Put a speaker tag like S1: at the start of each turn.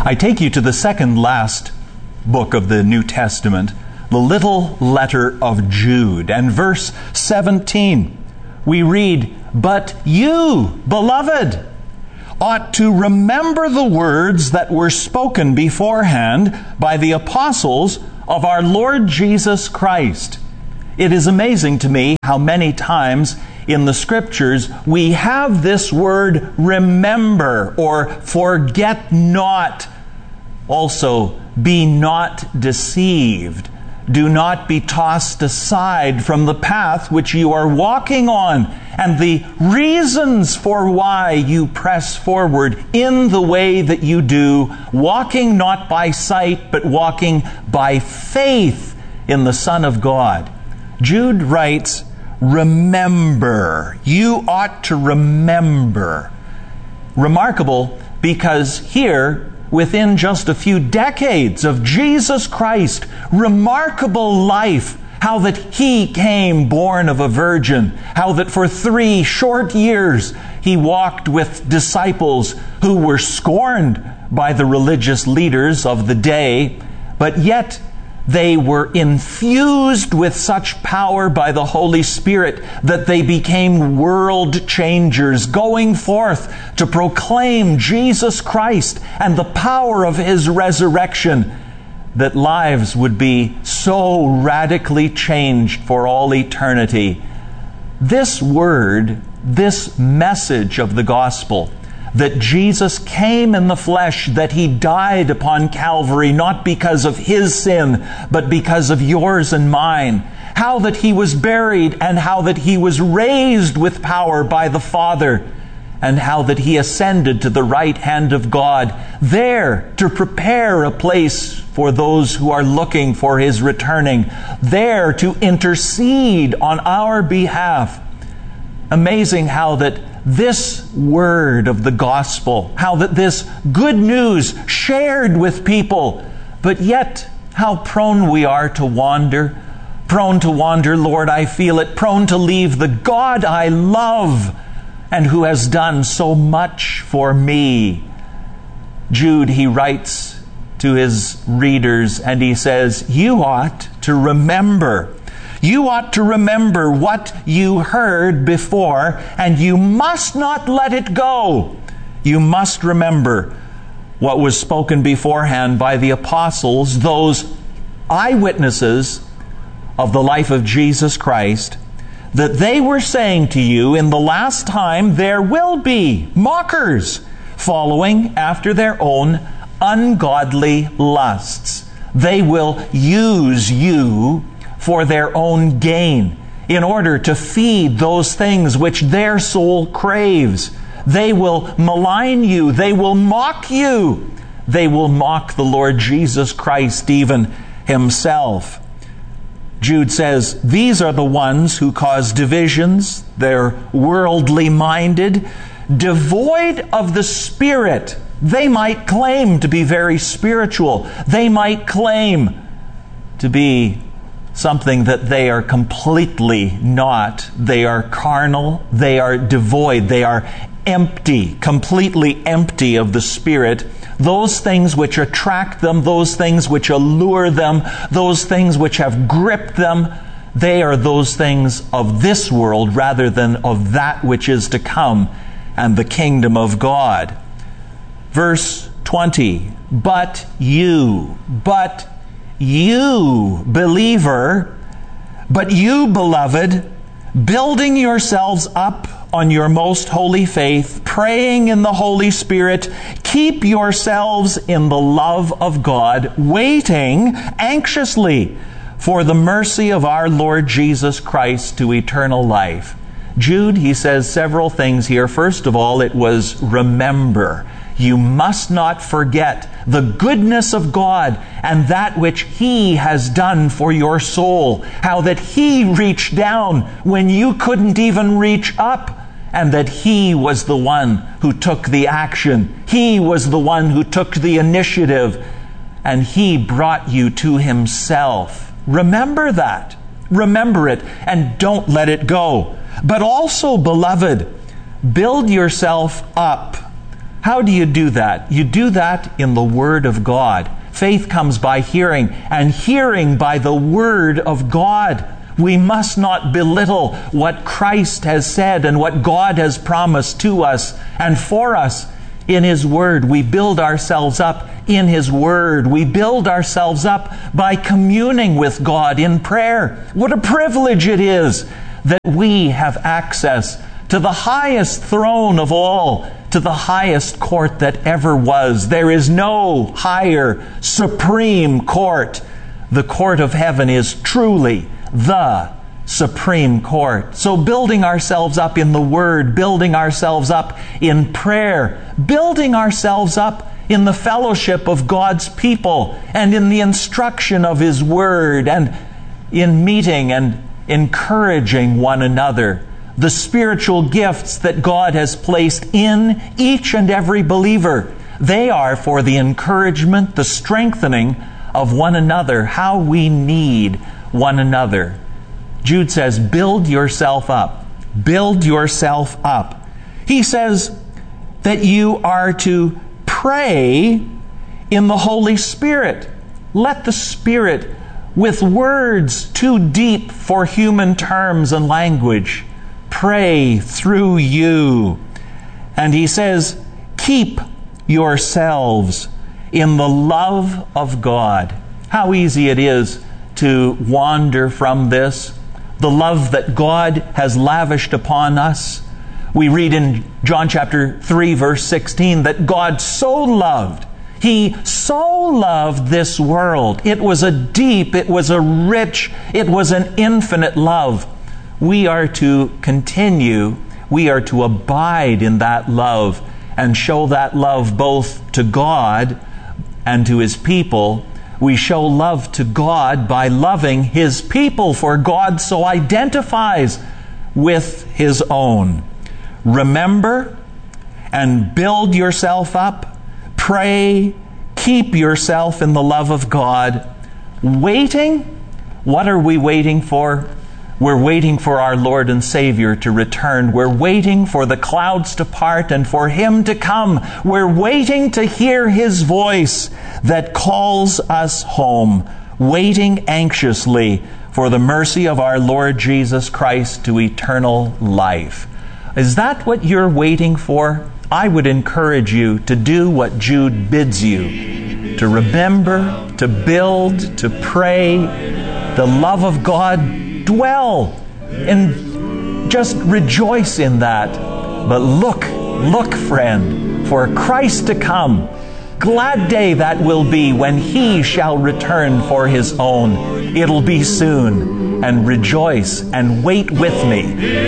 S1: I take you to the second last book of the New Testament, the little letter of Jude. And verse 17, we read, "But you, beloved, ought to remember the words that were spoken beforehand by the apostles of our Lord Jesus Christ." It is amazing to me how many times in the Scriptures we have this word remember or forget not. Also, be not deceived. Do not be tossed aside from the path which you are walking on, and the reasons for why you press forward in the way that you do, walking not by sight, but walking by faith in the Son of God. Jude writes, remember. You ought to remember. Remarkable, because here, within just a few decades of Jesus Christ, remarkable life, how that He came born of a virgin, how that for 3 short years He walked with disciples who were scorned by the religious leaders of the day, but yet they were infused with such power by the Holy Spirit that they became world changers, going forth to proclaim Jesus Christ and the power of His resurrection, that lives would be so radically changed for all eternity. This word, this message of the gospel, that Jesus came in the flesh, that He died upon Calvary, not because of His sin, but because of yours and mine. How that He was buried, and how that He was raised with power by the Father, and how that He ascended to the right hand of God, there to prepare a place for those who are looking for His returning, there to intercede on our behalf. Amazing how that this word of the gospel, how that this good news shared with people, but yet how prone we are to wander. Prone to wander, Lord, I feel it. Prone to leave the God I love and who has done so much for me. Jude, he writes to his readers and he says, you ought to remember. You ought to remember what you heard before, and you must not let it go. You must remember what was spoken beforehand by the apostles, those eyewitnesses of the life of Jesus Christ, that they were saying to you, in the last time there will be mockers following after their own ungodly lusts. They will use you for their own gain, in order to feed those things which their soul craves. They will malign you. They will mock you. They will mock the Lord Jesus Christ even Himself. Jude says, these are the ones who cause divisions. They're worldly minded, devoid of the Spirit. They might claim to be very spiritual. They might claim to be something that they are completely not. They are carnal. They are devoid. They are empty, completely empty of the Spirit. Those things which attract them, those things which allure them, those things which have gripped them, they are those things of this world rather than of that which is to come and the kingdom of God. Verse 20, but you, believer, but you, beloved, building yourselves up on your most holy faith, praying in the Holy Spirit, keep yourselves in the love of God, waiting anxiously for the mercy of our Lord Jesus Christ to eternal life. Jude, he says several things here. First of all, it was remember. You must not forget the goodness of God and that which He has done for your soul. How that He reached down when you couldn't even reach up, and that He was the one who took the action. He was the one who took the initiative, and He brought you to Himself. Remember that. Remember it, and don't let it go. But also, beloved, build yourself up. How do you do that? You do that in the Word of God. Faith comes by hearing, and hearing by the Word of God. We must not belittle what Christ has said and what God has promised to us and for us in His Word. We build ourselves up in His Word. We build ourselves up by communing with God in prayer. What a privilege it is that we have access to the highest throne of all, to the highest court that ever was. There is no higher supreme court. The court of heaven is truly the supreme court. So building ourselves up in the Word, building ourselves up in prayer, building ourselves up in the fellowship of God's people and in the instruction of His Word and in meeting and encouraging one another. The spiritual gifts that God has placed in each and every believer, they are for the encouragement, the strengthening of one another. How we need one another. Jude says, build yourself up. Build yourself up. He says that you are to pray in the Holy Spirit. Let the Spirit, with words too deep for human terms and language, pray through you. And he says, keep yourselves in the love of God. How easy it is to wander from this. The love that God has lavished upon us. We read in John chapter 3, verse 16, that God so loved, He so loved this world. It was a deep, it was a rich, it was an infinite love. We are to continue, we are to abide in that love and show that love both to God and to His people. We show love to God by loving His people, for God so identifies with His own. Remember and build yourself up. Pray. Keep yourself in the love of God. Waiting? What are we waiting for? We're waiting for our Lord and Savior to return. We're waiting for the clouds to part and for Him to come. We're waiting to hear His voice that calls us home. Waiting anxiously for the mercy of our Lord Jesus Christ to eternal life. Is that what you're waiting for? I would encourage you to do what Jude bids you. To remember, to build, to pray. The love of God, dwell and just rejoice in that. But look, friend, for Christ to come. Glad day that will be when He shall return for His own. It'll be soon. And rejoice and wait with me.